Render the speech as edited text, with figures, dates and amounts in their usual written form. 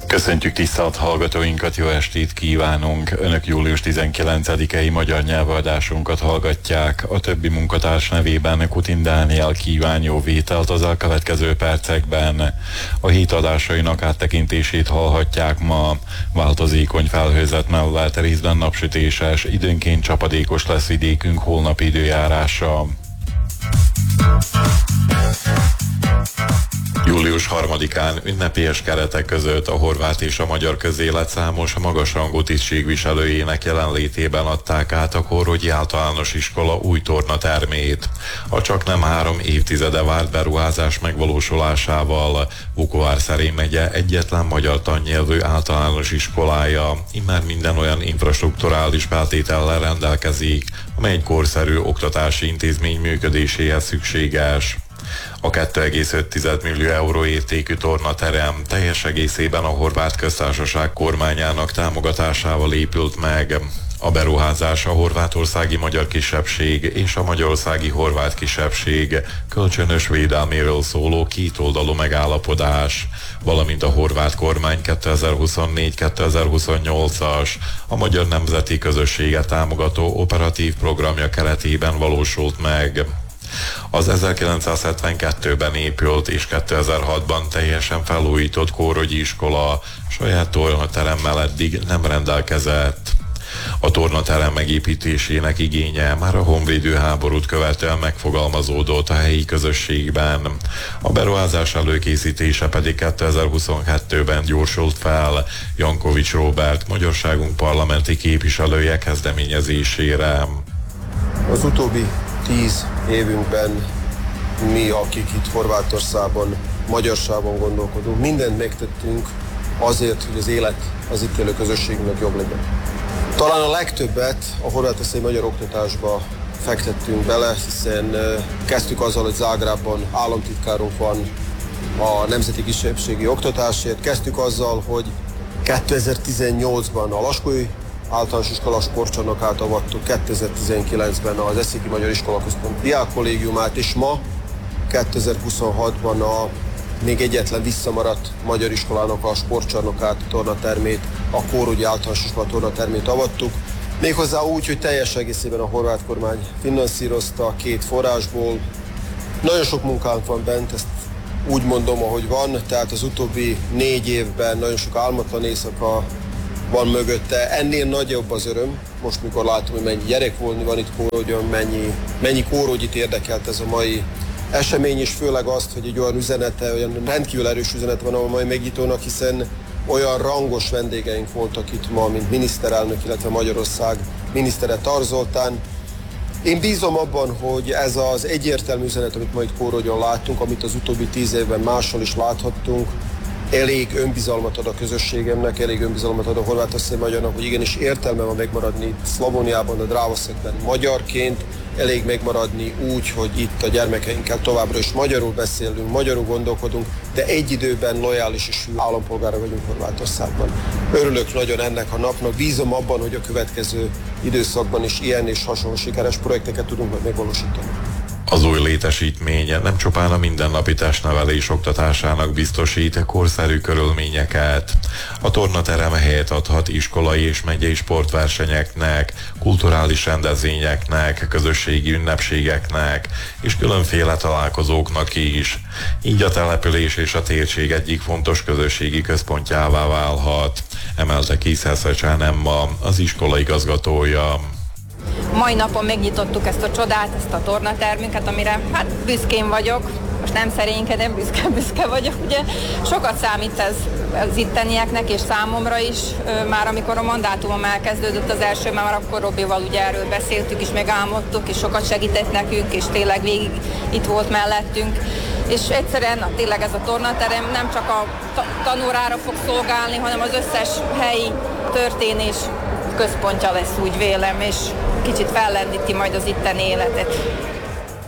Köszöntjük tisztelt hallgatóinkat, jó estét kívánunk! Önök július 19-i magyar nyelvadásunkat hallgatják. A többi munkatárs nevében Kutin Dániel kíván jó vételt az elkövetkező percekben. A hét adásainak áttekintését hallhatják ma. Változékony felhőzet mellett részben napsütéses, időnként csapadékos lesz vidékünk holnapi időjárása. Július 3-án ünnepélyes keretek között a horvát és a magyar közélet számos magasrangú tisztségviselőjének jelenlétében adták át a Kórogyi Általános Iskola új tornatermét. A csaknem 3 évtizede várt beruházás megvalósulásával Vukovar-Szerém megye egyetlen magyar tannyelvű általános iskolája immár minden olyan infrastrukturális feltétellel rendelkezik, amely egy korszerű oktatási intézmény működéséhez szükséges. A 2,5 millió euró értékű tornaterem teljes egészében a Horvát Köztársaság kormányának támogatásával épült meg. A beruházás a horvátországi magyar kisebbség és a magyarországi horvát kisebbség kölcsönös védelméről szóló kétoldalú megállapodás, valamint a horvát kormány 2024-2028-as, a Magyar Nemzeti Közösséget támogató operatív programja keretében valósult meg. Az 1972-ben épült és 2006-ban teljesen felújított Kórogyi iskola saját tornateremmel eddig nem rendelkezett. A tornaterem megépítésének igénye már a honvédő háborút követően megfogalmazódott a helyi közösségben. A beruházás előkészítése pedig 2022-ben gyorsult fel Jankovics Róbert, magyarságunk parlamenti képviselője kezdeményezésére. Az utóbbi 10 évünkben mi, akik itt Horvátországban, magyarságban gondolkodunk, mindent megtettünk azért, hogy az élet az itt élő közösségünknek jobb legyen. Talán a legtöbbet a horvátországi magyar oktatásba fektettünk bele, hiszen kezdtük azzal, hogy Zágrábban államtitkárunk van a nemzeti kisebbségi oktatásért, kezdtük azzal, hogy 2018-ban a Laskói általános iskola sportcsarnokát avattuk, 2019-ben az Eszéki Magyar Iskolaközpont diákkollégiumát, és ma 2026-ban a még egyetlen visszamaradt magyar iskolának a sportcsarnokát, tornatermét, a Kórogyi Általános Iskola tornatermét avattuk. Méghozzá úgy, hogy teljes egészében a horvát kormány finanszírozta 2 forrásból. Nagyon sok munkánk van bent, ezt úgy mondom, ahogy van, tehát az utóbbi 4 évben nagyon sok álmatlan éjszaka van mögötte. Ennél nagyobb az öröm, most mikor látom, hogy mennyi gyerek van itt Kórogyon, mennyi kórogyit érdekelt ez a mai esemény, és főleg azt, hogy egy olyan üzenete, olyan rendkívül erős üzenet van a mai megnyitónak, hiszen olyan rangos vendégeink voltak itt ma, mint miniszterelnök, illetve Magyarország minisztere Tar Zoltán. Én bízom abban, hogy ez az egyértelmű üzenet, amit ma itt Kórogyon láttunk, amit az utóbbi 10 évben máshol is láthattunk, elég önbizalmat ad a közösségemnek, elég önbizalmat ad a horvátországi magyarnak, hogy igenis értelme van megmaradni itt Szlavóniában, a Drávoszekben magyarként, elég megmaradni úgy, hogy itt a gyermekeinkkel továbbra is magyarul beszélünk, magyarul gondolkodunk, de egy időben lojális és hű állampolgára vagyunk Horvátországban. Örülök nagyon ennek a napnak, bízom abban, hogy a következő időszakban is ilyen és hasonló sikeres projekteket tudunk majd megvalósítani. Az új létesítmény nem csupán a mindennapi testnevelés oktatásának biztosít korszerű körülményeket. A tornaterem helyet adhat iskolai és megyei sportversenyeknek, kulturális rendezvényeknek, közösségi ünnepségeknek és különféle találkozóknak is. Így a település és a térség egyik fontos közösségi központjává válhat, emelte ki Szeszecsán Emma, az iskola igazgatója. Mai napon megnyitottuk ezt a csodát, ezt a tornatermünket, amire hát büszkén vagyok, most nem szerénykedem, büszke vagyok, ugye. Sokat számít ez az ittenieknek és számomra is, már amikor a mandátumom elkezdődött az első, már akkor Robival ugye erről beszéltük és megálmodtuk, és sokat segített nekünk, és tényleg végig itt volt mellettünk. És egyszerűen tényleg ez a tornaterem nem csak a tanórára fog szolgálni, hanem az összes helyi történés központja lesz, úgy vélem, és kicsit fellendíti majd az itteni életet.